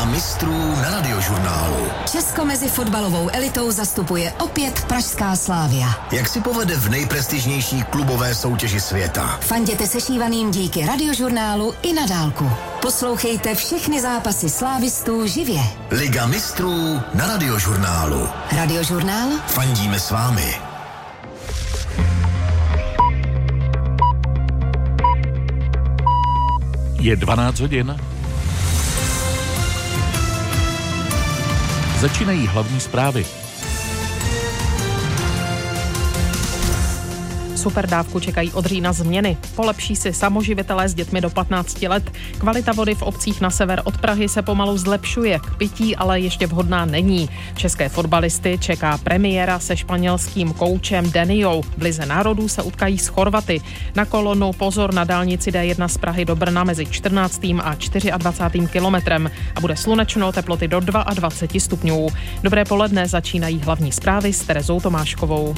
mistrů na Radiožurnálu. Česko mezi fotbalovou elitou zastupuje opět pražská Slavia. Jak si povede v nejprestižnější klubové soutěži světa? Fanděte sešívaným díky Radiožurnálu i na dálku. Poslouchejte všechny zápasy slávistů živě. Liga mistrů na Radiožurnálu. Radiožurnál? Fandíme s vámi. Je 12 hodin. Začínají hlavní zprávy. Superdávku čekají od října změny. Polepší si samoživitelé s dětmi do 15 let. Kvalita vody v obcích na sever od Prahy se pomalu zlepšuje. K pití ale ještě vhodná není. České fotbalisty čeká premiéra se španělským koučem Deniou. V Lize národů se utkají s Chorvaty. Na kolonu pozor na dálnici D1 z Prahy do Brna mezi 14. a 24. kilometrem. A bude slunečno, teploty do 22 stupňů. Dobré poledne, začínají hlavní zprávy s Terezou Tomáškovou.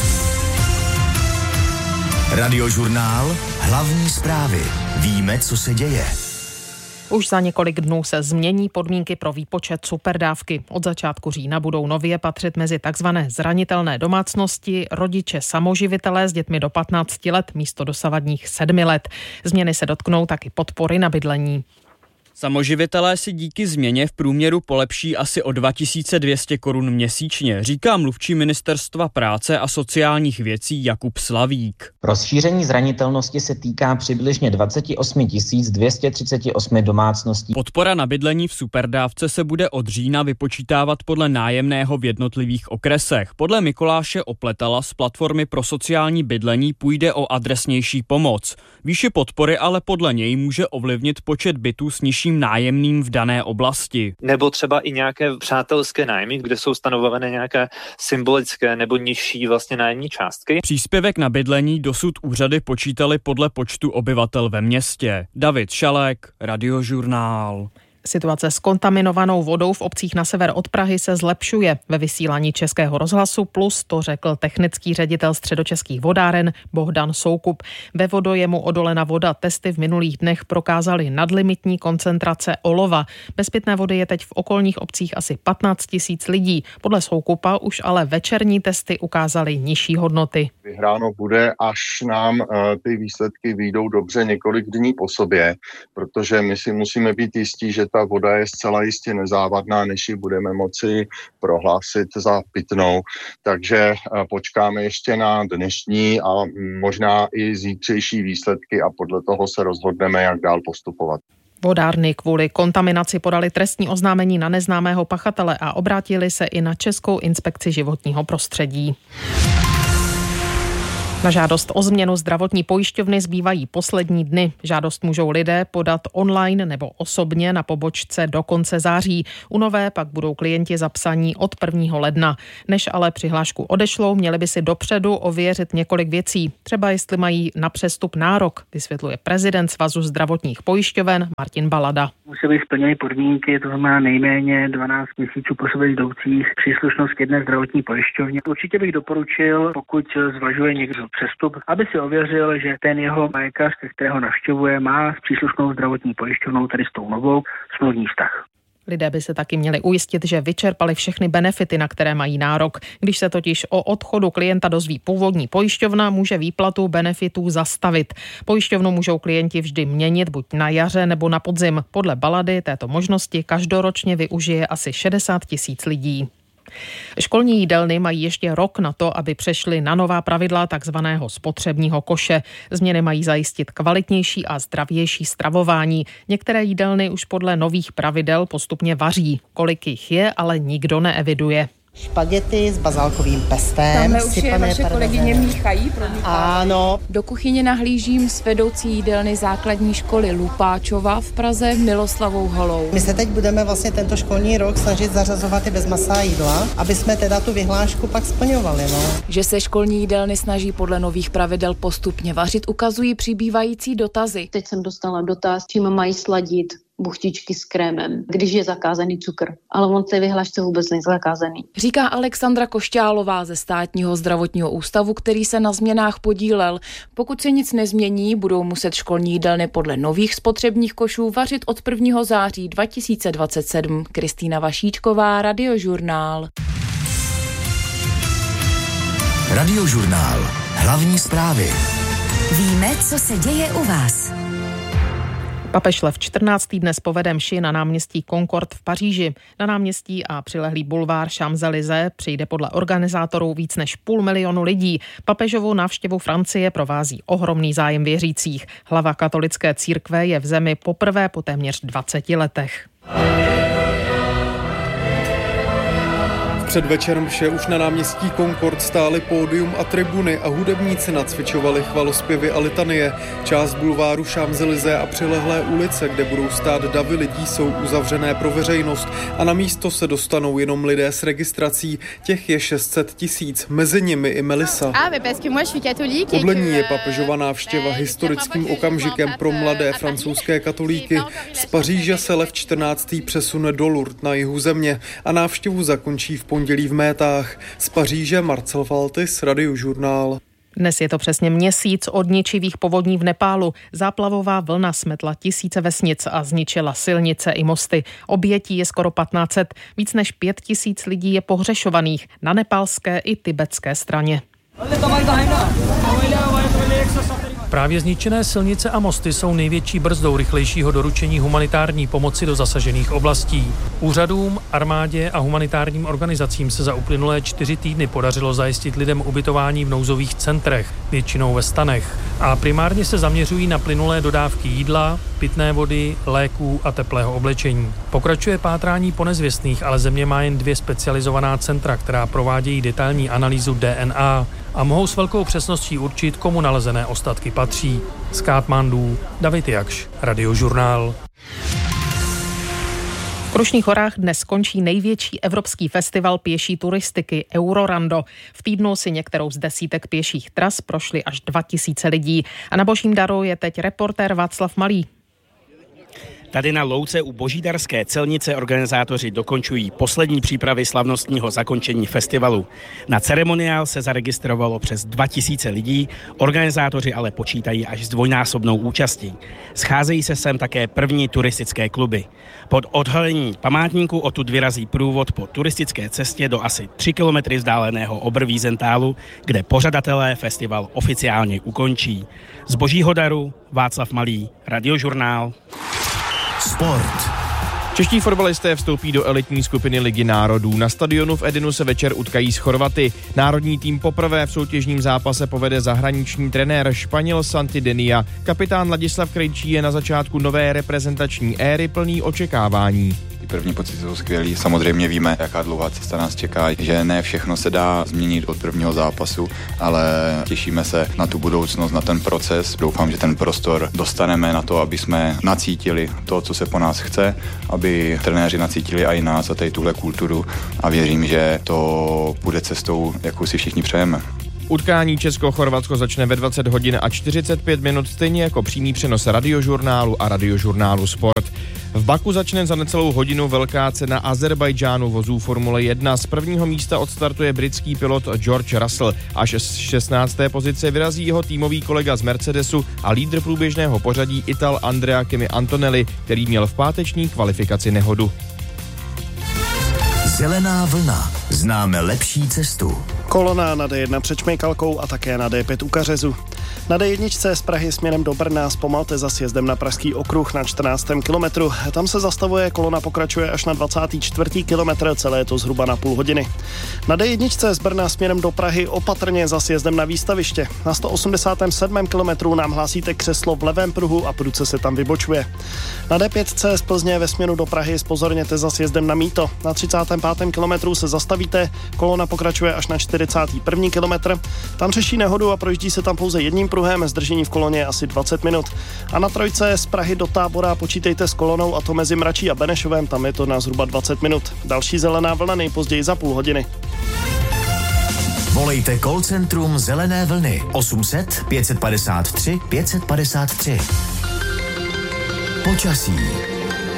Radiožurnál, hlavní zprávy. Víme, co se děje. Už za několik dnů se změní podmínky pro výpočet superdávky. Od začátku října budou nově patřit mezi takzvané zranitelné domácnosti rodiče samoživitelé s dětmi do 15 let místo dosavadních 7 let. Změny se dotknou taky podpory na bydlení. Samoživitelé si díky změně v průměru polepší asi o 2200 korun měsíčně, říká mluvčí Ministerstva práce a sociálních věcí Jakub Slavík. Rozšíření zranitelnosti se týká přibližně 28 238 domácností. Podpora na bydlení v superdávce se bude od října vypočítávat podle nájemného v jednotlivých okresech. Podle Mikuláše Opletala z platformy pro sociální bydlení půjde o adresnější pomoc. Výši podpory ale podle něj může ovlivnit počet bytů s nižším nájemným v dané oblasti. Nebo třeba i nějaké přátelské nájmy, kde jsou stanovované nějaké symbolické nebo nižší vlastně nájemní částky. Příspěvek na bydlení dosud úřady počítaly podle počtu obyvatel ve městě. David Šalek, Radiožurnál. Situace s kontaminovanou vodou v obcích na sever od Prahy se zlepšuje. Ve vysílání Českého rozhlasu Plus to řekl technický ředitel Středočeských vodáren Bohdan Soukup. Ve vodojemu Odolena voda testy v minulých dnech prokázaly nadlimitní koncentrace olova. Bez pitné vody je teď v okolních obcích asi 15 000 lidí. Podle Soukupa už ale večerní testy ukázaly nižší hodnoty. Vyhráno bude, až nám ty výsledky vyjdou dobře několik dní po sobě, protože my si musíme být jistí, že ta voda je zcela jistě nezávadná, než ji budeme moci prohlásit za pitnou. Takže počkáme ještě na dnešní a možná i zítřejší výsledky a podle toho se rozhodneme, jak dál postupovat. Vodárny kvůli kontaminaci podali trestní oznámení na neznámého pachatele a obrátili se i na Českou inspekci životního prostředí. Na žádost o změnu zdravotní pojišťovny zbývají poslední dny. Žádost můžou lidé podat online nebo osobně na pobočce do konce září. U nové pak budou klienti zapsaní od 1. ledna. Než ale přihlášku odešlou, měli by si dopředu ověřit několik věcí. Třeba jestli mají na přestup nárok, vysvětluje prezident Svazu zdravotních pojišťoven Martin Balada. Musí být splněny podmínky, to znamená nejméně 12 měsíců po sobě jdoucích, příslušnost k jedné zdravotní pojišťovně. Určitě bych doporučil, pokud zvažuje někdo přestup, aby si ověřil, že ten jeho lékař, kterého navštěvuje, má s příslušnou zdravotní pojišťovnou, tedy s tou novou, smluvní vztah. Lidé by se taky měli ujistit, že vyčerpali všechny benefity, na které mají nárok. Když se totiž o odchodu klienta dozví původní pojišťovna, může výplatu benefitů zastavit. Pojišťovnu můžou klienti vždy měnit buď na jaře nebo na podzim. Podle Balady této možnosti každoročně využije asi 60 000 lidí. Školní jídelny mají ještě rok na to, aby přešly na nová pravidla takzvaného spotřebního koše. Změny mají zajistit kvalitnější a zdravější stravování. Některé jídelny už podle nových pravidel postupně vaří. Kolik jich je, ale nikdo neeviduje. Špagety s bazálkovým pestem. Tamhle už je vaše kolegyně míchají. Ano. Do kuchyně nahlížím s vedoucí jídelny základní školy Lupáčova v Praze Miloslavou Holou. My se teď budeme vlastně tento školní rok snažit zařazovat i bezmasá jídla, aby jsme teda tu vyhlášku pak splňovali. Že se školní jídelny snaží podle nových pravidel postupně vařit, ukazují přibývající dotazy. Teď jsem dostala dotaz, čím mají sladit buchtičky s krémem, když je zakázaný cukr. Ale on v té vyhlášce vůbec není zakázaný. Říká Alexandra Košťálová ze Státního zdravotního ústavu, který se na změnách podílel. Pokud se nic nezmění, budou muset školní jídelny podle nových spotřebních košů vařit od 1. září 2027. Kristýna Vašíčková, Radiožurnál. Radiožurnál. Hlavní zprávy. Víme, co se děje u vás. Papež Lev 14. dnes povede mši na náměstí Concorde v Paříži. Na náměstí a přilehlý bulvár Champs-Élysées přijde podle organizátorů víc než 500 000 lidí. Papežovou návštěvu Francie provází ohromný zájem věřících. Hlava katolické církve je v zemi poprvé po téměř 20 letech. Před večerem mše už na náměstí Concorde stály pódium a tribuny a hudebníci nacvičovali chvalospěvy a litanie. Část bulváru Champs-Élysées a přilehlé ulice, kde budou stát davy lidí, jsou uzavřené pro veřejnost a na místo se dostanou jenom lidé s registrací. Těch je 600 000, mezi nimi i Melissa. Podle ní je papežova návštěva historickým okamžikem pro mladé francouzské katolíky. Z Paříže se Lev 14. přesune do Lourdes na jihu země a návštěvu zakončí v pondělí v Métách. Z Paříže Marcel Faltis, Radiožurnál. Dnes je to přesně měsíc od ničivých povodní v Nepálu. Záplavová vlna smetla tisíce vesnic a zničila silnice i mosty. Obětí je skoro 1500. Víc než 5000 lidí je pohřešovaných na nepálské i tibetské straně. Právě zničené silnice a mosty jsou největší brzdou rychlejšího doručení humanitární pomoci do zasažených oblastí. Úřadům, armádě a humanitárním organizacím se za uplynulé 4 týdny podařilo zajistit lidem ubytování v nouzových centrech, většinou ve stanech. A primárně se zaměřují na plynulé dodávky jídla, pitné vody, léků a teplého oblečení. Pokračuje pátrání po nezvěstných, ale země má jen 2 specializovaná centra, která provádějí detailní analýzu DNA a mohou s velkou přesností určit, komu nalezené ostatky patří. Z Katmandu David Jakš, Radiožurnál. V Krušných horách dnes skončí největší evropský festival pěší turistiky Eurorando. V týdnu si některou z desítek pěších tras prošly až 2000 lidí. A na Božím daru je teď reportér Václav Malý. Tady na louce u Božídarské celnice organizátoři dokončují poslední přípravy slavnostního zakončení festivalu. Na ceremoniál se zaregistrovalo přes 2000 lidí, organizátoři ale počítají až s dvojnásobnou účastí. Scházejí se sem také první turistické kluby. Pod odhalení památníku odtud vyrazí průvod po turistické cestě do asi 3 kilometry vzdáleného Oberwiesentálu, kde pořadatelé festival oficiálně ukončí. Z Božího daru Václav Malý, Radiožurnál. Sport. Čeští fotbalisté vstoupí do elitní skupiny Ligy národů. Na stadionu v Edinu se večer utkají s Chorvaty. Národní tým poprvé v soutěžním zápase povede zahraniční trenér Španěl Santi Denia. Kapitán Ladislav Krejčí je na začátku nové reprezentační éry plný očekávání. První pocity jsou skvělý. Samozřejmě víme, jaká dlouhá cesta nás čeká, že ne všechno se dá změnit od prvního zápasu, ale těšíme se na tu budoucnost, na ten proces. Doufám, že ten prostor dostaneme na to, aby jsme nacítili to, co se po nás chce, aby trenéři nacítili i nás a tady tuhle kulturu a věřím, že to bude cestou, jakou si všichni přejeme. Utkání Česko-Chorvatsko začne ve 20 hodin a 45 minut, stejně jako přímý přenos Radiožurnálu a Radiožurnálu Sport. V Baku začne za necelou hodinu velká cena Azerbajdžánu vozů Formule 1. Z prvního místa odstartuje britský pilot George Russell. Až z 16. pozice vyrazí jeho týmový kolega z Mercedesu a lídr průběžného pořadí Ital Andrea Kimi Antonelli, který měl v páteční kvalifikaci nehodu. Zelená vlna. Známe lepší cestu. Kolona na D1 před Šmejkalkou a také na D5 u Kařezu. Na D1 z Prahy směrem do Brna zpomalte za sjezdem na Pražský okruh na 14. kilometru. Tam se zastavuje, kolona pokračuje až na 24. kilometr, celé je to zhruba na půl hodiny. Na D1 z Brna směrem do Prahy opatrně za sjezdem na Výstaviště. Na 187. kilometru nám hlásíte křeslo v levém pruhu a prudce se tam vybočuje. Na D5 z Plzně ve směru do Prahy zpozorněte za sjezdem na Mýto. Na 35. kilometru se zastavíte, kolona pokračuje až na 41. kilometr. Tam řeší nehodu a projíždí se tam pouze jedním pruhem, zdržení v koloně asi 20 minut. A na trojce z Prahy do Tábora počítejte s kolonou, a to mezi Mračí a Benešovem, tam je to na zhruba 20 minut. Další zelená vlna nejpozději za půl hodiny. Volejte call centrum Zelené vlny 800 553 553. Počasí.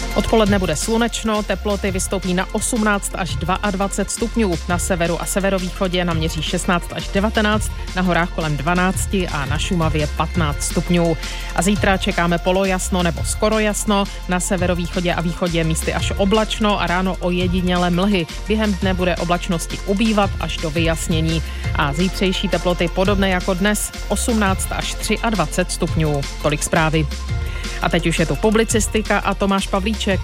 Odpoledne bude slunečno, teploty vystoupí na 18 až 22 stupňů. Na severu a severovýchodě naměří 16 až 19, na horách kolem 12 a na Šumavě 15 stupňů. A zítra čekáme polojasno nebo skoro jasno, na severovýchodě a východě místy až oblačno a ráno ojedinělé mlhy. Během dne bude oblačnosti ubývat až do vyjasnění. A zítřejší teploty podobné jako dnes, 18 až 23 stupňů. Tolik zprávy. A teď už je tu publicistika a Tomáš Pavlíček.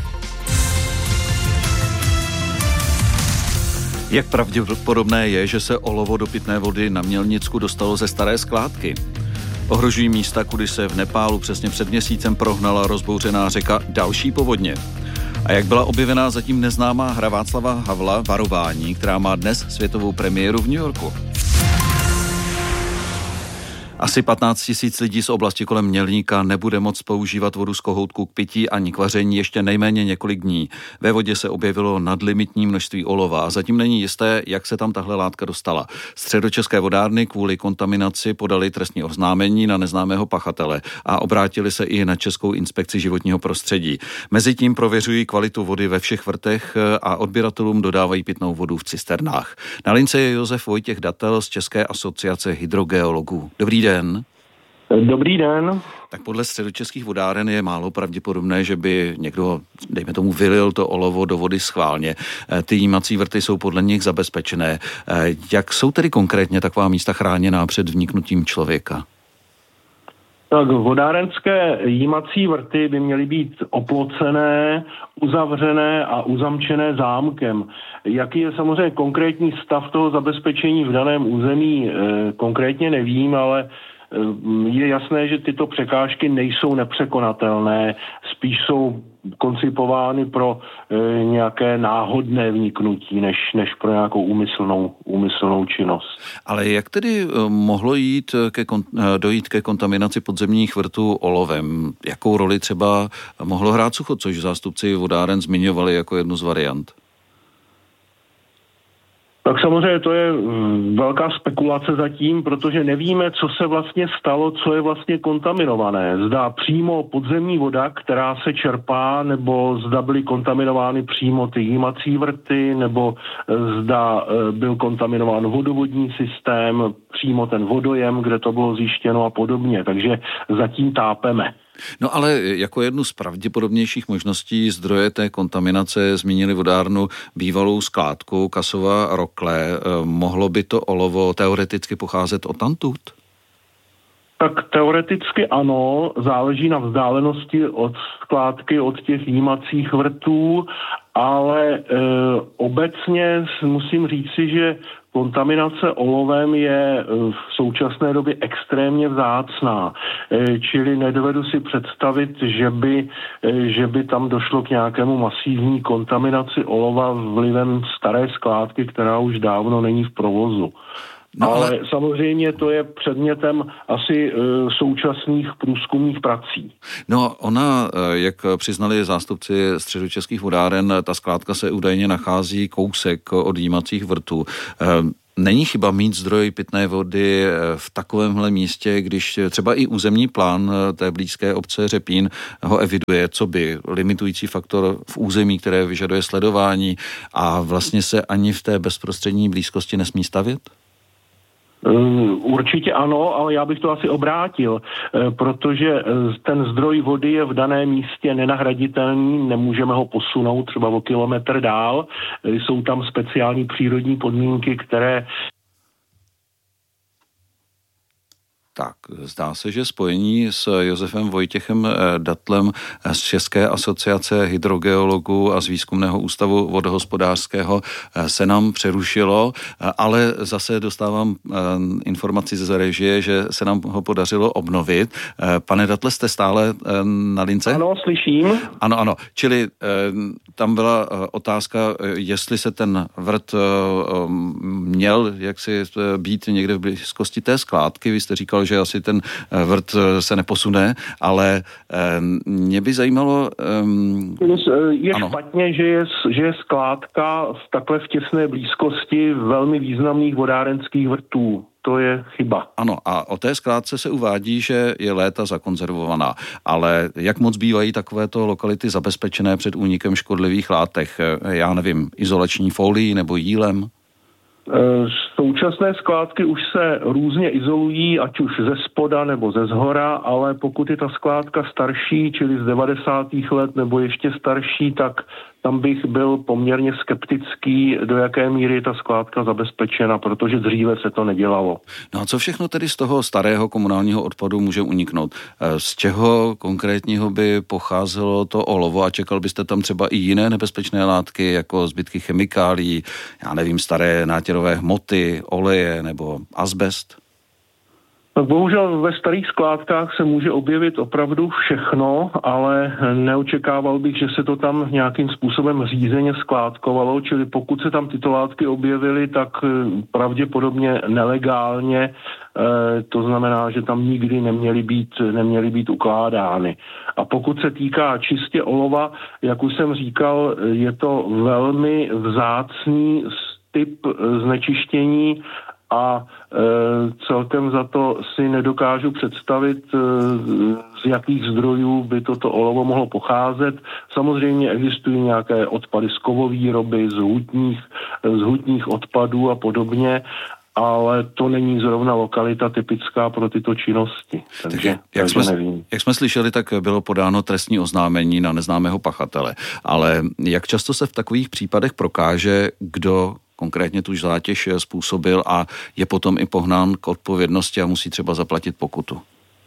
Jak pravděpodobné je, že se olovo do pitné vody na Mělnicku dostalo ze staré skládky? Ohrožují místa, kudy se v Nepálu přesně před měsícem prohnala rozbouřená řeka další povodně. A jak byla objevená zatím neznámá hra Václava Havla Varování, která má dnes světovou premiéru v New Yorku. Asi 15 000 lidí z oblasti kolem Mělníka nebude moct používat vodu z kohoutku k pití ani k vaření ještě nejméně několik dní. Ve vodě se objevilo nadlimitní množství olova a zatím není jisté, jak se tam tahle látka dostala. Středočeské vodárny kvůli kontaminaci podali trestní oznámení na neznámého pachatele a obrátili se i na Českou inspekci životního prostředí. Mezitím prověřují kvalitu vody ve všech vrtech a odběratelům dodávají pitnou vodu v cisternách. Na lince je Josef Vojtěch Datel z České asociace hydrogeologů. Dobrý den. Dobrý den. Tak podle středočeských vodáren je málo pravděpodobné, že by někdo, dejme tomu, vylil to olovo do vody schválně. Ty jímací vrty jsou podle nich zabezpečené. Jak jsou tedy konkrétně taková místa chráněná před vniknutím člověka? Tak vodárenské jímací vrty by měly být oplocené, uzavřené a uzamčené zámkem. Jaký je samozřejmě konkrétní stav toho zabezpečení v daném území, konkrétně nevím, ale je jasné, že tyto překážky nejsou nepřekonatelné, spíš jsou koncipovány pro nějaké náhodné vniknutí, než pro nějakou úmyslnou činnost. Ale jak tedy mohlo dojít ke kontaminaci podzemních vrtů olovem? Jakou roli třeba mohlo hrát sucho, což zástupci vodáren zmiňovali jako jednu z variant? Tak samozřejmě to je velká spekulace zatím, protože nevíme, co se vlastně stalo, co je vlastně kontaminované. Zda přímo podzemní voda, která se čerpá, nebo zda byly kontaminovány přímo ty jímací vrty, nebo zda byl kontaminován vodovodní systém, přímo ten vodojem, kde to bylo zjištěno a podobně. Takže zatím tápeme. No ale jako jednu z pravděpodobnějších možností zdroje té kontaminace zmínili vodárnu bývalou skládku Kasova Rokle. Mohlo by to olovo teoreticky pocházet odtamtud? Tak teoreticky ano, záleží na vzdálenosti od skládky, od těch jímacích vrtů, ale obecně musím říci, že kontaminace olovem je v současné době extrémně vzácná, čili nedovedu si představit, že by tam došlo k nějakému masivní kontaminaci olova vlivem staré skládky, která už dávno není v provozu. No, ale samozřejmě to je předmětem asi současných průzkumných prací. No ona, jak přiznali zástupci středočeských vodáren, ta skládka se údajně nachází kousek od jímacích vrtů. Není chyba mít zdroj pitné vody v takovémhle místě, když třeba i územní plán té blízké obce Řepín ho eviduje, co by limitující faktor v území, které vyžaduje sledování a vlastně se ani v té bezprostřední blízkosti nesmí stavět? Určitě ano, ale já bych to asi obrátil, protože ten zdroj vody je v daném místě nenahraditelný, nemůžeme ho posunout třeba o kilometr dál, jsou tam speciální přírodní podmínky, které... Tak, zdá se, že spojení s Josefem Vojtěchem Datlem z České asociace hydrogeologů a z Výzkumného ústavu vodohospodářského se nám přerušilo, ale zase dostávám informaci ze režie, že se nám ho podařilo obnovit. Pane Datle, jste stále na lince? Ano, slyším. Ano, čili tam byla otázka, jestli se ten vrt měl jaksi být někde v blízkosti té skládky. Vy jste říkal, že asi ten vrt se neposune, ale mě by zajímalo... Je špatně, že je skládka takhle v těsné blízkosti velmi významných vodárenských vrtů. to je chyba. Ano, a o té skládce se uvádí, že je léta zakonzervovaná, ale jak moc bývají takovéto lokality zabezpečené před únikem škodlivých látek? Já nevím, izolační folií nebo jílem? Současné skládky už se různě izolují, ať už ze spoda nebo ze zhora, ale pokud je ta skládka starší, čili z 90. let nebo ještě starší, tak tam bych byl poměrně skeptický, do jaké míry je ta skládka zabezpečena, protože dříve se to nedělalo. No a co všechno tedy z toho starého komunálního odpadu může uniknout? Z čeho konkrétního by pocházelo to olovo a čekal byste tam třeba i jiné nebezpečné látky, jako zbytky chemikálií, já nevím, staré nátěrové hmoty, oleje nebo azbest? Bohužel ve starých skládkách se může objevit opravdu všechno, ale neočekával bych, že se to tam nějakým způsobem řízeně skládkovalo, čili pokud se tam tyto látky objevily, tak pravděpodobně nelegálně, to znamená, že tam nikdy neměly být ukládány. A pokud se týká čistě olova, jak už jsem říkal, je to velmi vzácný typ znečištění, a celkem za to si nedokážu představit, z jakých zdrojů by toto olovo mohlo pocházet. Samozřejmě existují nějaké odpady z kovovýroby, z hutních odpadů a podobně, ale to není zrovna lokalita typická pro tyto činnosti. Takže nevím. Jak jsme slyšeli, tak bylo podáno trestní oznámení na neznámého pachatele. Ale jak často se v takových případech prokáže, kdo konkrétně tu zátěž způsobil a je potom i pohnán k odpovědnosti a musí třeba zaplatit pokutu?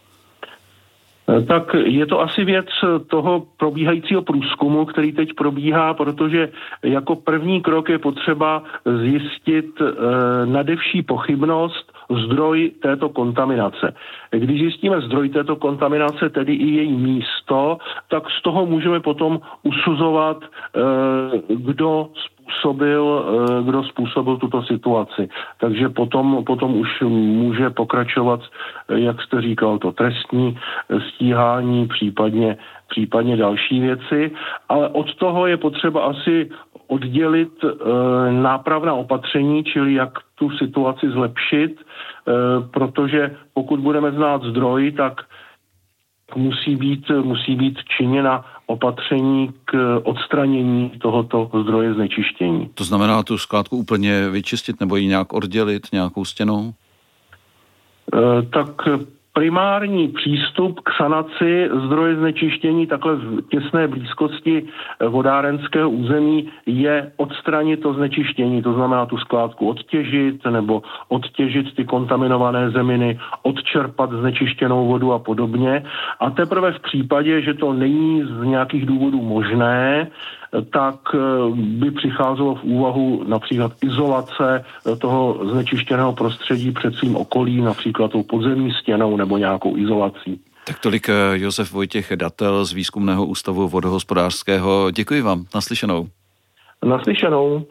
Tak je to asi věc toho probíhajícího průzkumu, který teď probíhá, protože jako první krok je potřeba zjistit nadevší pochybnost, zdroj této kontaminace. Když zjistíme zdroj této kontaminace, tedy i její místo, tak z toho můžeme potom usuzovat, kdo způsobil tuto situaci. Takže potom už může pokračovat, jak jste říkal, to trestní stíhání, případně další věci, ale od toho je potřeba asi oddělit nápravná opatření, čili jak tu situaci zlepšit, protože pokud budeme znát zdroj, tak musí být činěna opatření k odstranění tohoto zdroje znečištění. To znamená tu skládku úplně vyčistit nebo ji nějak oddělit nějakou stěnou? Tak primární přístup k sanaci zdroje znečištění takhle v těsné blízkosti vodárenského území je odstranit to znečištění, to znamená tu skládku odtěžit nebo odtěžit ty kontaminované zeminy, odčerpat znečištěnou vodu a podobně. A teprve v případě, že to není z nějakých důvodů možné, tak by přicházelo v úvahu například izolace toho znečištěného prostředí před svým okolím, například tou podzemní stěnou nebo nějakou izolací. Tak tolik Josef Vojtěch Datel z Výzkumného ústavu vodohospodářského. Děkuji vám. Naslyšenou. Naslyšenou.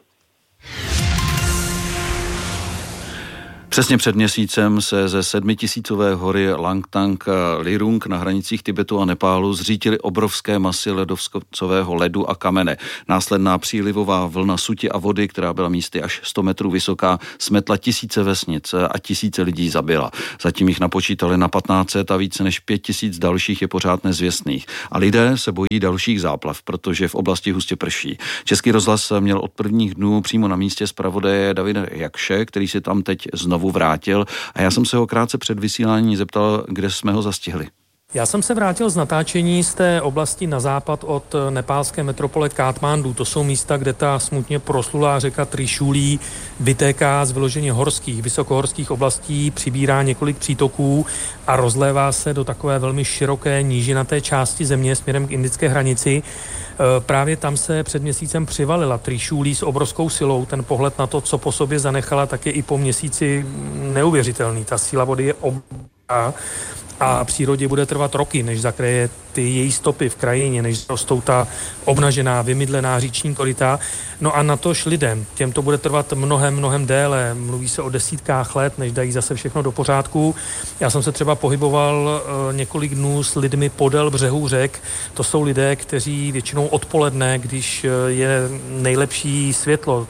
Přesně před měsícem se ze 7000 hory Langtang Lirung na hranicích Tibetu a Nepálu zřítily obrovské masy ledovcového ledu a kamene. Následná přílivová vlna suti a vody, která byla místy až 100 metrů vysoká, smetla tisíce vesnic a tisíce lidí zabila. Zatím jich napočítali na 1500 a více než 5000 dalších je pořád nezvěstných. A lidé se bojí dalších záplav, protože v oblasti hustě prší. Český rozhlas měl od prvních dnů přímo na místě zpravodaje Davida Jakše, který si tam teď znovu vrátil, a já jsem se ho krátce před vysílání zeptal, kde jsme ho zastihli. Já jsem se vrátil z natáčení z té oblasti na západ od nepálské metropole Katmandu. To jsou místa, kde ta smutně proslulá řeka Trishuli vytéká z vyloženě horských, vysokohorských oblastí, přibírá několik přítoků a rozlévá se do takové velmi široké nížinaté části země směrem k indické hranici. Právě tam se před měsícem přivalila Trishuli s obrovskou silou. Ten pohled na to, co po sobě zanechala, tak je i po měsíci neuvěřitelný. Ta síla vody je obrovská. a přírodě bude trvat roky, než zakryje ty její stopy v krajině, než rostou ta obnažená, vymydlená říční koryta. No a natož lidem, těm to bude trvat mnohem déle. Mluví se o desítkách let, než dají zase všechno do pořádku. Já jsem se třeba pohyboval několik dnů s lidmi podél břehů řek. To jsou lidé, kteří většinou odpoledne, když je nejlepší světlo,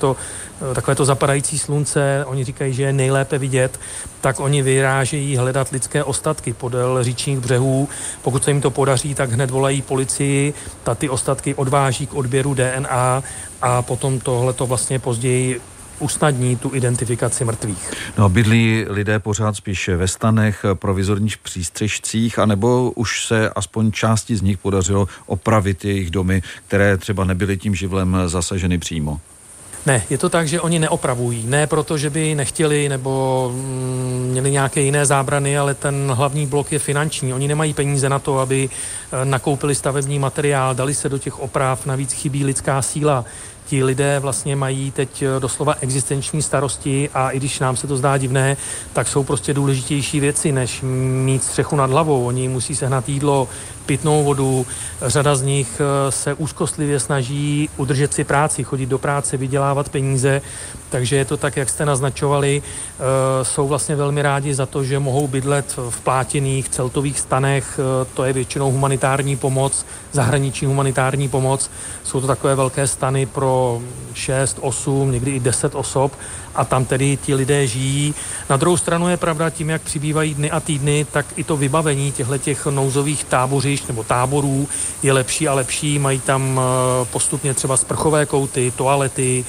takové to zapadající slunce, oni říkají, že je nejlépe vidět, tak oni vyrážejí hledat lidské ostatky podél říčních břehů. Pokud se jim to podaří, tak hned volají policii, ta ty ostatky odváží k odběru DNA a potom tohleto vlastně později usnadní tu identifikaci mrtvých. No a bydlí lidé pořád spíš ve stanech, provizorních přístřešcích, anebo už se aspoň části z nich podařilo opravit jejich domy, které třeba nebyly tím živlem zasaženy přímo? Ne, je to tak, že oni neopravují. Ne proto, že by nechtěli nebo měli nějaké jiné zábrany, ale ten hlavní blok je finanční. Oni nemají peníze na to, aby nakoupili stavební materiál, dali se do těch oprav, navíc chybí lidská síla. Ti lidé vlastně mají teď doslova existenční starosti a i když nám se to zdá divné, tak jsou prostě důležitější věci, než mít střechu nad hlavou. Oni musí sehnat jídlo, pitnou vodu. Řada z nich se úzkostlivě snaží udržet si práci, chodit do práce, vydělávat peníze. Takže je to tak, jak jste naznačovali. Jsou vlastně velmi rádi za to, že mohou bydlet v plátěných celtových stanech. To je většinou humanitární pomoc, zahraniční humanitární pomoc. Jsou to takové velké stany pro 6, 8, někdy i 10 osob a tam tedy ti lidé žijí. Na druhou stranu je pravda, tím, jak přibývají dny a týdny, tak i to vybavení těchto nouzových tábořišť nebo táborů je lepší a lepší. Mají tam postupně třeba sprchové kouty, toalety,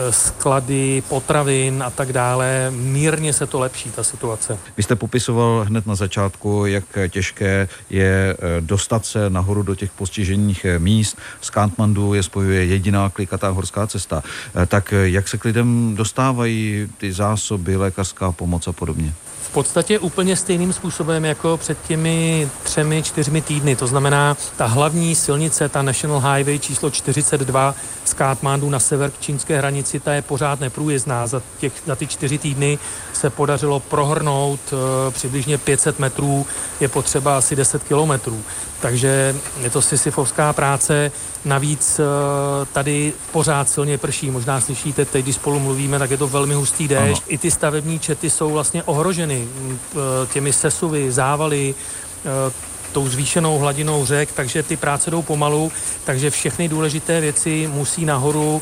sklady, potravin a tak dále. Mírně se to lepší, ta situace. Vy jste popisoval hned na začátku, jak těžké je dostat se nahoru do těch postižených míst. Z Katmandu je spojuje jediná klikatá horská cesta. Tak jak se k lidem dostávají ty zásoby, lékařská pomoc a podobně? V podstatě úplně stejným způsobem jako před těmi 3-4 týdny. To znamená, ta hlavní silnice, ta National Highway číslo 42 z Katmandu na sever k čínské hranici, ta je pořád neprůjezdná. Za ty 4 týdny se podařilo prohrnout přibližně 500 metrů, je potřeba asi 10 kilometrů. Takže je to sisyfovská práce. Navíc tady pořád silně prší. Možná slyšíte teď, když spolu mluvíme, tak je to velmi hustý déšť. I ty stavební čety jsou vlastně ohroženy těmi sesuvy, závaly, tou zvýšenou hladinou řek, takže ty práce jdou pomalu, takže všechny důležité věci musí nahoru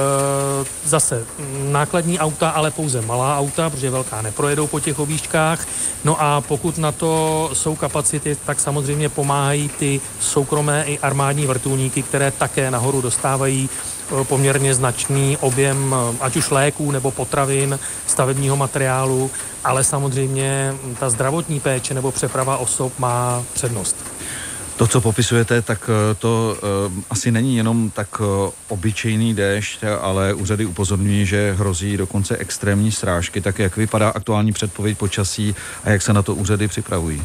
zase nákladní auta, ale pouze malá auta, protože velká neprojedou po těch objížďkách. No a pokud na to jsou kapacity, tak samozřejmě pomáhají ty soukromé i armádní vrtulníky, které také nahoru dostávají poměrně značný objem ať už léků nebo potravin, stavebního materiálu, ale samozřejmě ta zdravotní péče nebo přeprava osob má přednost. To, co popisujete, tak to asi není jenom tak obyčejný déšť, ale úřady upozorňují, že hrozí dokonce extrémní srážky. Tak jak vypadá aktuální předpověď počasí a jak se na to úřady připravují?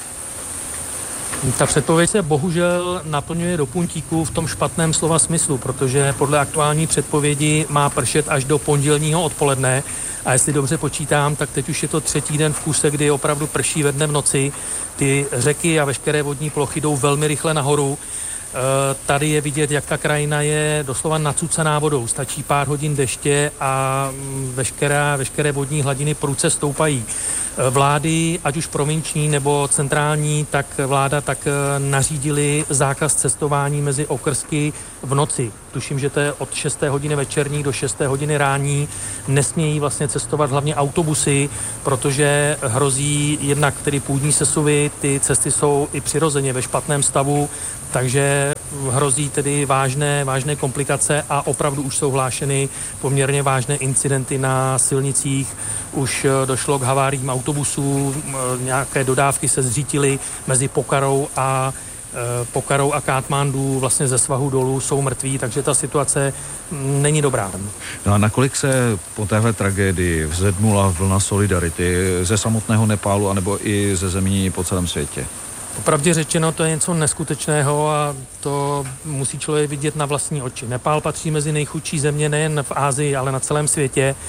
Ta předpověď se bohužel naplňuje do puntíku v tom špatném slova smyslu, protože podle aktuální předpovědi má pršet až do pondělního odpoledne a jestli dobře počítám, tak teď už je to 3. den v kuse, kdy opravdu prší ve dne v noci. Ty řeky a veškeré vodní plochy jdou velmi rychle nahoru. Tady je vidět, jak ta krajina je doslova nacucaná vodou. Stačí pár hodin deště a veškeré vodní hladiny prudce stoupají. Vlády, ať už provinční nebo centrální, tak vláda tak nařídili zákaz cestování mezi okrsky v noci. Tuším, že to je od 6. hodiny večerní do 6. hodiny rání. Nesmějí vlastně cestovat hlavně autobusy, protože hrozí jednak tedy půdní sesuvy, ty cesty jsou i přirozeně ve špatném stavu, takže hrozí tedy vážné komplikace a opravdu už jsou hlášeny poměrně vážné incidenty na silnicích. Už došlo k haváriím autobusů, nějaké dodávky se zřítily mezi Pokarou a Katmandu, vlastně ze svahu dolů jsou mrtví, takže ta situace není dobrá. No a nakolik se po téhle tragédii vzedmula vlna solidarity ze samotného Nepálu anebo i ze zemí po celém světě? Popravdě řečeno, to je něco neskutečného a to musí člověk vidět na vlastní oči. Nepál patří mezi nejchudší země nejen v Asii, ale na celém světě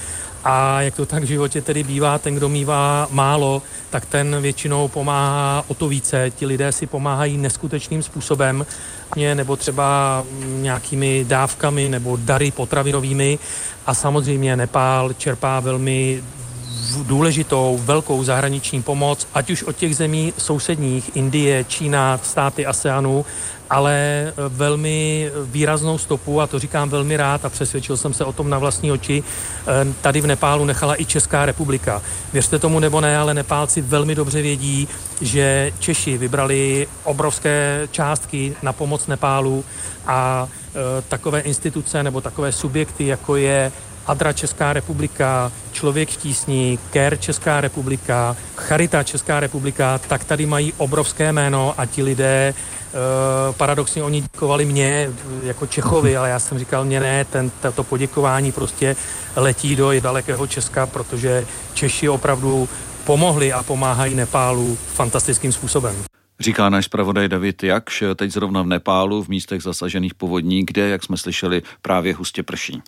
A jak to tak v životě tedy bývá, ten, kdo mívá málo, tak ten většinou pomáhá o to více. Ti lidé si pomáhají neskutečným způsobem, nebo třeba nějakými dávkami nebo dary potravinovými. A samozřejmě Nepál čerpá velmi důležitou, velkou zahraniční pomoc, ať už od těch zemí sousedních, Indie, Čína, státy ASEANu, ale velmi výraznou stopu, a to říkám velmi rád a přesvědčil jsem se o tom na vlastní oči, tady v Nepálu nechala i Česká republika. Věřte tomu nebo ne, ale Nepálci velmi dobře vědí, že Češi vybrali obrovské částky na pomoc Nepálu a takové instituce nebo takové subjekty, jako je Adra Česká republika, Člověk v tísni, CARE Česká republika, Charita Česká republika, tak tady mají obrovské jméno a ti lidé paradoxně oni děkovali mě jako Čechovi, ale já jsem říkal, mě ne, to poděkování prostě letí do dalekého Česka, protože Češi opravdu pomohli a pomáhají Nepálu fantastickým způsobem. Říká náš zpravodaj David Jakš, teď zrovna v Nepálu, v místech zasažených povodní, kde, jak jsme slyšeli, právě hustě prší.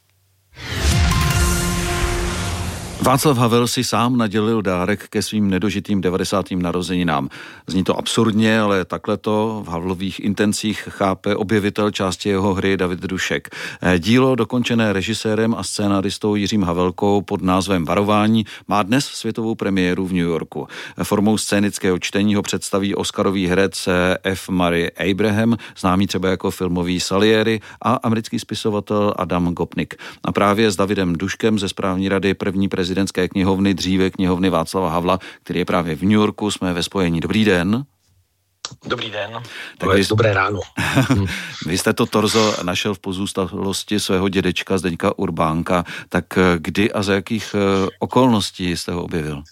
Václav Havel si sám nadělil dárek ke svým nedožitým 90. narozeninám. Zní to absurdně, ale takhle to v Havlových intencích chápe objevitel části jeho hry David Dušek. Dílo, dokončené režisérem a scénaristou Jiřím Havelkou pod názvem Varování, má dnes světovou premiéru v New Yorku. Formou scénického čtení ho představí oscarový herec F. Murray Abraham, známý třeba jako filmový Salieri, a americký spisovatel Adam Gopnik. A právě s Davidem Duškem ze správní rady první prezidentské knihovny, dříve knihovny Václava Havla, který je právě v New Yorku, jsme ve spojení. Dobrý den. Dobrý den. Dobré ráno. Vy jste to torzo našel v pozůstalosti svého dědečka Zdeňka Urbánka, tak kdy a za jakých okolností jste ho objevil?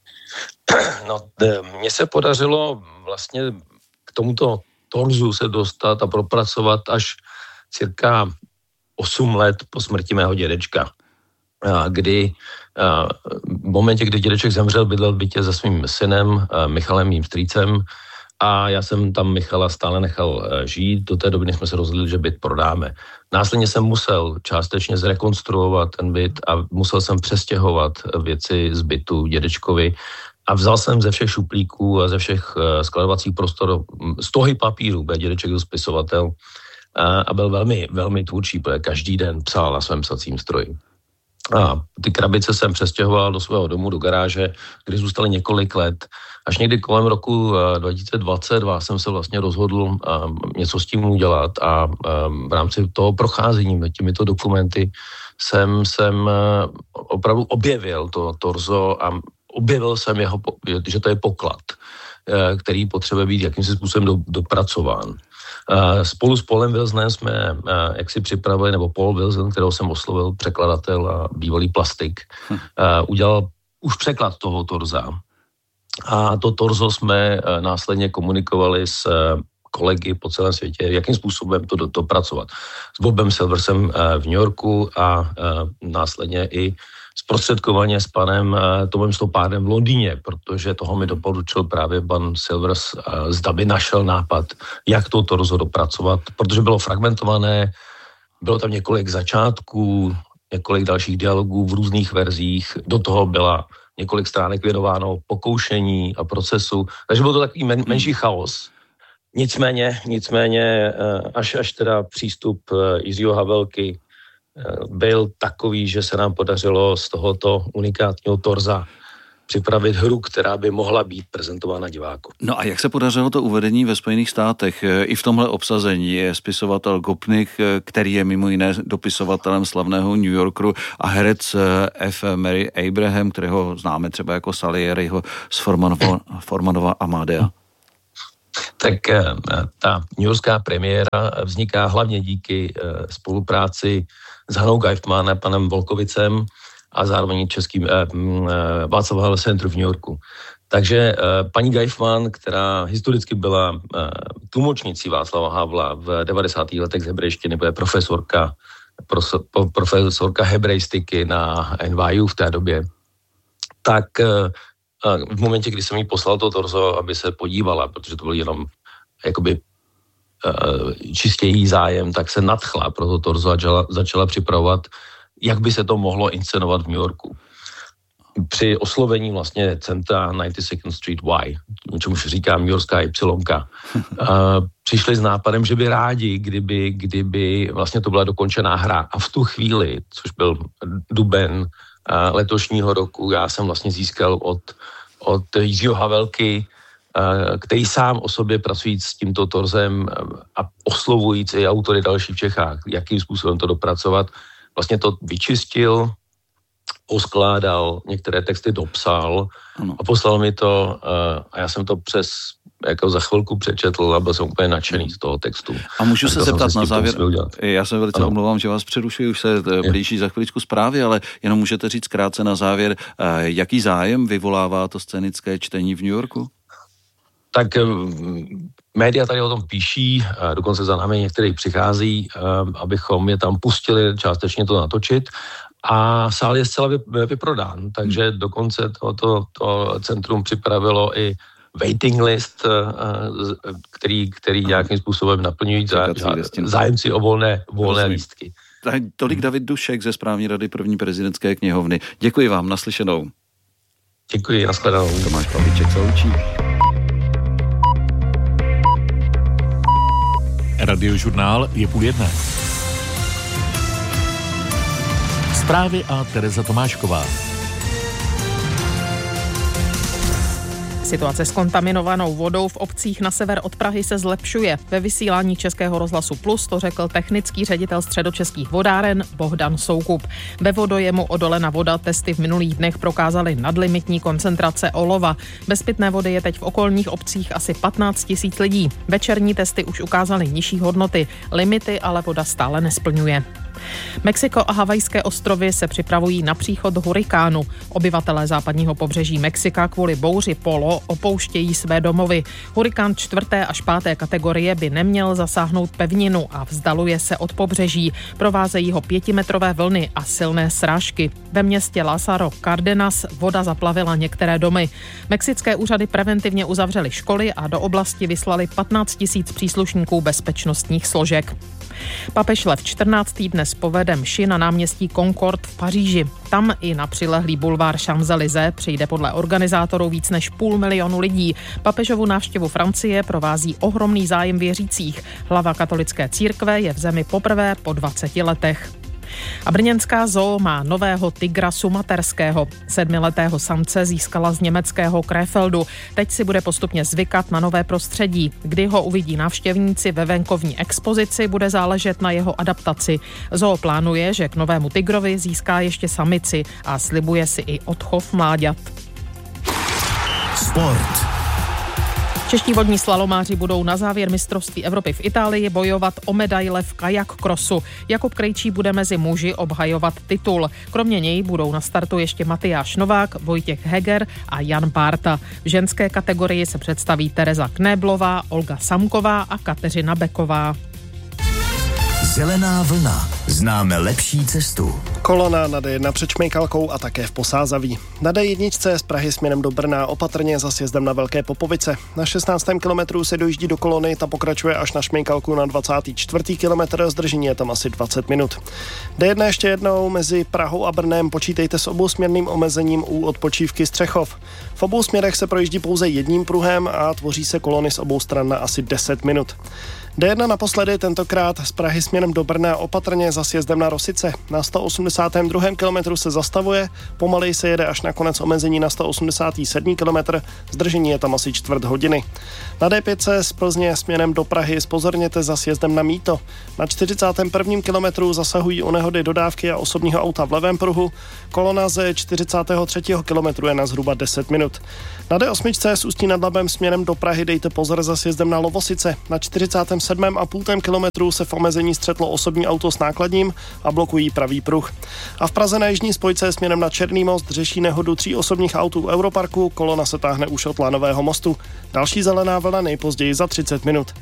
No, mně se podařilo vlastně k tomuto torzu se dostat a propracovat až cirka 8 let po smrti mého dědečka. Kdy v momentě, kdy dědeček zemřel, bydlel v bytě se svým synem Michalem, mým strýcem, a já jsem tam Michala stále nechal žít. Do té doby, než jsme se rozhodli, že byt prodáme. Následně jsem musel částečně zrekonstruovat ten byt a musel jsem přestěhovat věci z bytu dědečkovi a vzal jsem ze všech šuplíků a ze všech skladovacích prostor stohy papíru, byl dědeček byl spisovatel a byl velmi, velmi tvůrčí, protože každý den psal na svém psacím stroji. A ty krabice jsem přestěhoval do svého domu, do garáže, kde zůstaly několik let. Až někdy kolem roku 2022 jsem se vlastně rozhodl něco s tím udělat a v rámci toho procházení těmito dokumenty jsem opravdu objevil to torzo a objevil jsem že to je poklad, který potřebuje být jakýmsi způsobem dopracován. Spolu s Paulem Wilsonem jsme jaksi připravili, nebo Paul Wilson, kterého jsem oslovil, překladatel a bývalý plastik, udělal už překlad toho torza. A to torzo jsme následně komunikovali s kolegy po celém světě, jakým způsobem to dopracovat. S Bobem Silversem v New Yorku a následně i zprostředkovaně s panem Tomem Stopárdem v Londýně, protože toho mi doporučil právě pan Silvers, zda by našel nápad, jak to torzo dopracovat, protože bylo fragmentované, bylo tam několik začátků, několik dalších dialogů v různých verzích, do toho byla několik stránek věnováno pokoušení a procesu, takže byl to takový menší chaos. Nicméně až teda přístup Jiřího Havelky byl takový, že se nám podařilo z tohoto unikátního torza připravit hru, která by mohla být prezentována divákům. No a jak se podařilo to uvedení ve Spojených státech? I v tomhle obsazení je spisovatel Gopnik, který je mimo jiné dopisovatelem slavného New Yorkeru, a herec F. Murray Abraham, kterého známe třeba jako Salieriho z Formanova Amadea. Tak ta newyorská premiéra vzniká hlavně díky spolupráci s Hanou Geifman a panem Volkovicem a zároveň českým Václav Havel Centru v New Yorku. Takže paní Geifman, která historicky byla tlumočnicí Václava Havla v 90. letech z hebrejštiny, byla profesorka hebrejstiky na NYU v té době, tak v momentě, kdy jsem jí poslal to torzo, aby se podívala, protože to byl jenom jakoby čistě její zájem, tak se nadchla pro to torzo a začala připravovat jak by se to mohlo inscenovat v New Yorku. Při oslovení vlastně centra 92nd Street Y, čemuž říká New Yorkská Y, přišli s nápadem, že by rádi, kdyby vlastně to byla dokončená hra. A v tu chvíli, což byl duben letošního roku, já jsem vlastně získal od Jiřího Havelky, který sám o sobě pracujíc s tímto torzem a oslovujíc i autory další v Čechách, jakým způsobem to dopracovat, vlastně to vyčistil, poskládal, některé texty dopsal a poslal mi to a já jsem to jako za chvilku přečetl a byl jsem úplně nadšený z toho textu. A můžu se zeptat na závěr, já se velice omlouvám, že vás přerušuji, už se blíží za chviličku zprávy, ale jenom můžete říct krátce na závěr, jaký zájem vyvolává to scénické čtení v New Yorku? Tak média tady o tom píší, dokonce za námi některý přichází, abychom je tam pustili částečně to natočit. A sál je zcela vyprodán, takže dokonce to centrum připravilo i waiting list, který nějakým způsobem naplňují zájemci o volné lístky. Tolik David Dušek ze správní rady první prezidentské knihovny. Děkuji vám, naslyšenou. Děkuji, nashledanou. Tomáš Pavlíček se loučí. Radiožurnál je 12:30. Zprávy a Tereza Tomášková. Situace s kontaminovanou vodou v obcích na sever od Prahy se zlepšuje. Ve vysílání Českého rozhlasu Plus to řekl technický ředitel Středočeských vodáren Bohdan Soukup. Ve vodojemu Odolena voda testy v minulých dnech prokázaly nadlimitní koncentrace olova. Bez pitné vody je teď v okolních obcích asi 15 000 lidí. Večerní testy už ukázaly nižší hodnoty. Limity ale voda stále nesplňuje. Mexiko a Havajské ostrovy se připravují na příchod hurikánu. Obyvatelé západního pobřeží Mexika kvůli bouři Polo opouštějí své domovy. Hurikán 4. až 5. kategorie by neměl zasáhnout pevninu a vzdaluje se od pobřeží. Provázejí ho 5metrové vlny a silné srážky. Ve městě Lázaro Cárdenas voda zaplavila některé domy. Mexické úřady preventivně uzavřely školy a do oblasti vyslali 15 000 příslušníků bezpečnostních složek. Papež Lev 14. dnes povede mši na náměstí Concorde v Paříži. Tam i na přilehlý bulvár Champs-Élysées přijde podle organizátorů víc než 500 000 lidí. Papežovu návštěvu Francie provází ohromný zájem věřících. Hlava katolické církve je v zemi poprvé po 20 letech. A brněnská zoo má nového tygra sumaterského. 7letého samce získala z německého Krefeldu. Teď si bude postupně zvykat na nové prostředí. Kdy ho uvidí návštěvníci ve venkovní expozici, bude záležet na jeho adaptaci. Zoo plánuje, že k novému tygrovi získá ještě samici a slibuje si i odchov mláďat. Sport. Čeští vodní slalomáři budou na závěr mistrovství Evropy v Itálii bojovat o medaile v kajak krosu. Jakub Krejčí bude mezi muži obhajovat titul. Kromě něj budou na startu ještě Matyáš Novák, Vojtěch Heger a Jan Bárta. V ženské kategorii se představí Tereza Knéblová, Olga Samková a Kateřina Beková. Zelená vlna. Známe lepší cestu. Kolona na D1 před Šmejkalkou a také v Posázaví. Na D1 z Prahy směrem do Brna opatrně za sjezdem na Velké Popovice. Na 16. kilometru se dojíždí do kolony, ta pokračuje až na Šmejkalku na 24. kilometr, zdržení je tam asi 20 minut. D1 ještě jednou mezi Prahou a Brnem počítejte s obousměrným omezením u odpočívky Střechov. V obou směrech se projíždí pouze jedním pruhem a tvoří se kolony z obou stran na asi 10 minut. D1 naposledy, tentokrát z Prahy směrem do Brna opatrně za sjezdem na Rosice. Na 182. kilometru se zastavuje, pomaleji se jede až na konec omezení na 187. kilometr, zdržení je tam asi čtvrt hodiny. Na D5 z Plzně směrem do Prahy zpozorněte za sjezdem na Mýto. Na 41. kilometru zasahují u nehody dodávky a osobního auta v levém pruhu, kolona ze 43. kilometru je na zhruba 10 minut. Na D8 s Ústí nad Labem směrem do Prahy dejte pozor za sjezdem na Lovosice. Na 47,5 kilometru se v omezení střetlo osobní auto s nákladním a blokují pravý pruh. A v Praze na jižní spojce směrem na Černý most řeší nehodu 3 osobních autů Europarku, kolona se táhne už od Lanového mostu. Další zelená vlna nejpozději za 30 minut.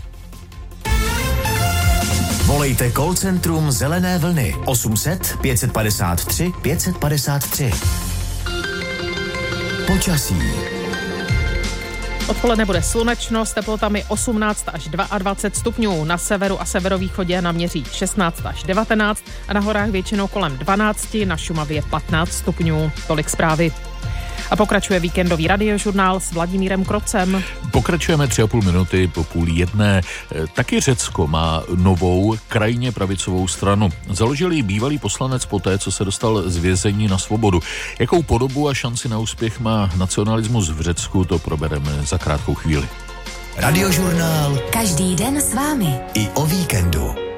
Volejte call centrum Zelené vlny 800 553 553. Počasí. Odpoledne bude slunečno s teplotami 18 až 22 stupňů. Na severu a severovýchodě naměří 16 až 19 a na horách většinou kolem 12, na Šumavě 15 stupňů. Tolik zprávy. A pokračuje víkendový radiožurnál s Vladimírem Krocem. Pokračujeme 3,5 minuty po 12:30. Taky Řecko má novou krajně pravicovou stranu. Založil ji bývalý poslanec poté, co se dostal z vězení na svobodu. Jakou podobu a šanci na úspěch má nacionalismus v Řecku, to probereme za krátkou chvíli. Radiožurnál Každý den s vámi. i o víkendu.